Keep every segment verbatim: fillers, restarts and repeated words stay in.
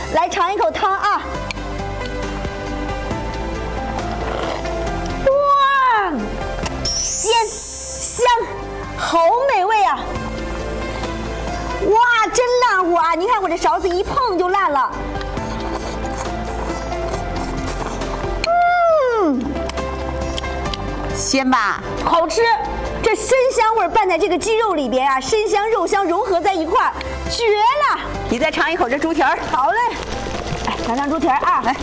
来尝一口汤啊！哇，鲜香，好美味啊！哇，真烂乎啊！你看我这勺子一碰就烂了。嗯， 鲜吧？ 好吃。这参香味拌在这个鸡肉里边啊，参香肉香融合在一块儿，绝了！ 你再尝一口这猪蹄儿。 好嘞，哎，尝尝猪蹄儿啊！来，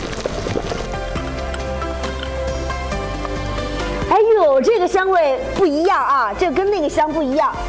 哎呦，这个香味不一样啊，这跟那个香不一样。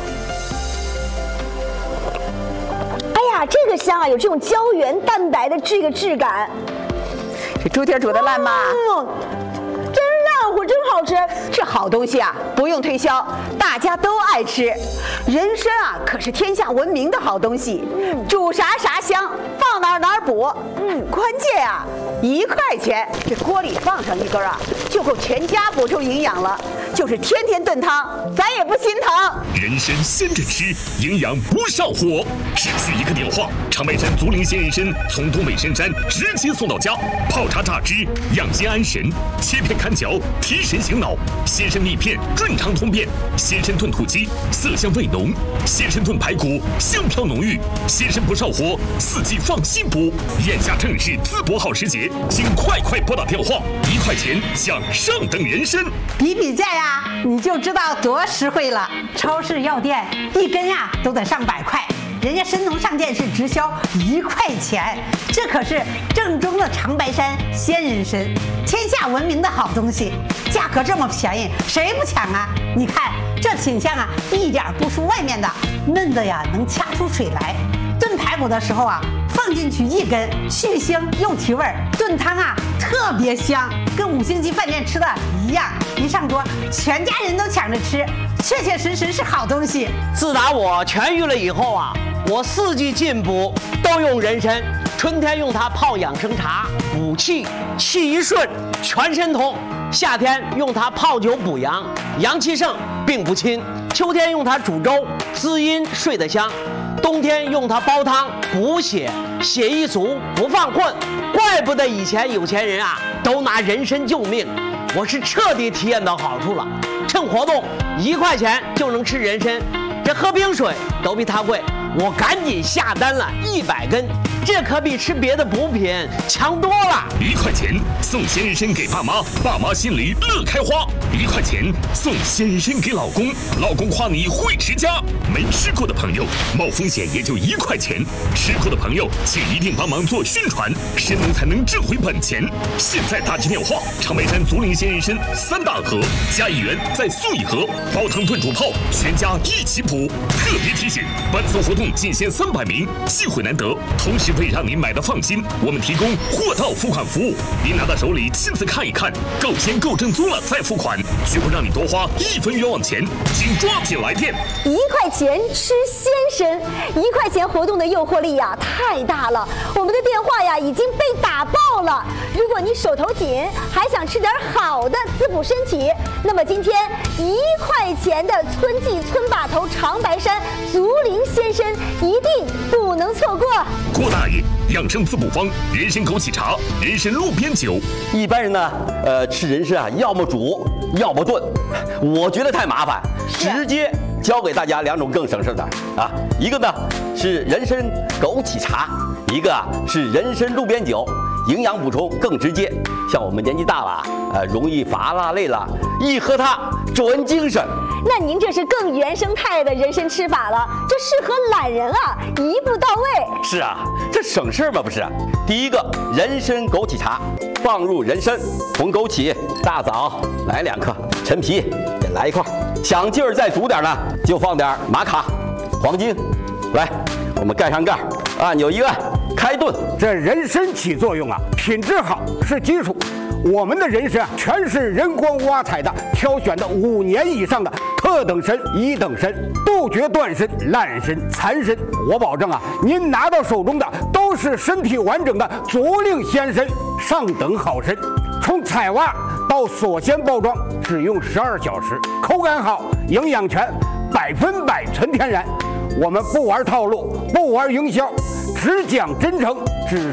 哎呀，这个香啊，有这种胶原蛋白的这个质感。 这猪蹄儿煮的烂吗？ 嗯，真烂乎，真好吃。 这好东西啊，不用推销，大家都爱吃。人参啊，可是天下闻名的好东西，嗯，煮啥啥香，放哪儿哪儿补。嗯，关键啊，一块钱，这锅里放上一根啊，就够全家补充营养了。就是天天炖汤，咱也不心疼。 人参鲜着吃，营养不上火，只需一个电话，长白山足灵鲜人参从东北深山直接送到家，泡茶榨汁，养心安神，切片看嚼，提神醒脑。鲜参蜜片润肠通便，鲜参炖土鸡色香味浓，鲜参炖排骨香飘浓郁，鲜参不上火，四季放心补。眼下正是淄博好时节，请快快拨打电话，一块钱享上等人参。 比比价呀，你就知道多实惠了。超市药店一根呀都得上百块，人家参农上店是直销一块钱，这可是正宗的长白山鲜人参，天下闻名的好东西，价格这么便宜，谁不抢啊？你看这品相啊，一点不输外面的，嫩的呀能掐出水来。炖排骨的时候啊，放进去一根，去腥又提味儿，炖汤啊特别香，跟五星级饭店吃的一样。一上桌，全家人都抢着吃，确确实实是好东西。 自打我痊愈了以后啊，我四季进补都用人参，春天用它泡养生茶，补气，气一顺，全身通；夏天用它泡酒补阳，阳气盛，病不侵；秋天用它煮粥，滋阴睡得香。冬天用它煲汤补血，血一足不犯困，怪不得以前有钱人啊都拿人参救命。我是彻底体验到好处了，趁活动一块钱就能吃人参，这喝冰水都比它贵，我赶紧下单了一百根，这可比吃别的补品强多了。 一块钱送鲜人参给爸妈，爸妈心里乐开花；一块钱送鲜人参给老公，老公夸你会持家。没吃过的朋友，冒风险也就一块钱；吃过的朋友，请一定帮忙做宣传，神农才能挣回本钱。现在打起电话，长白山足灵鲜人参三大盒加一元再送一盒，煲汤炖煮泡，全家一起补。特别提醒，本次活动仅限三百名，机会难得。同时为让您买的放心，我们提供货到付款服务，您拿到手里亲自看一看，够鲜够正宗了再付款，绝不让你多花一分冤枉钱，请抓紧来电。 一块钱吃鲜参，一块钱活动的诱惑力呀太大了，我们的电话呀已经被打爆了。如果你手头紧，还想吃点好的滋补身体，那么今天一块钱的村记村把头长白山足灵鲜参一定不能错过。 郭大爷养生滋补方：人参枸杞茶、人参路边酒。 一般人呢，呃，吃人参啊，要么煮，要么炖，我觉得太麻烦，直接教给大家两种更省事的啊。一个呢是人参枸杞茶，一个啊是人参路边酒，营养补充更直接。像我们年纪大了，呃，容易乏了累了，一喝它准精神。 那您这是更原生态的人参吃法了，这适合懒人啊，一步到位。 是啊，这省事嘛，不是？第一个人参枸杞茶，放入人参、红枸杞、大枣来两克，陈皮也来一块，想劲儿再足点呢，就放点玛卡、黄金。来，我们盖上盖，按钮一按，开炖。 这人参起作用啊，品质好是基础。我们的人参啊，全是人工挖采的，挑选的五年以上的特等参、一等参，杜绝断参、烂参、残参。我保证啊，您拿到手中的都是身体完整的足令鲜参，上等好参。从采挖到锁鲜包装，只用十二小时，口感好，营养全，百分百纯天然。我们不玩套路，不玩营销，只讲真诚，只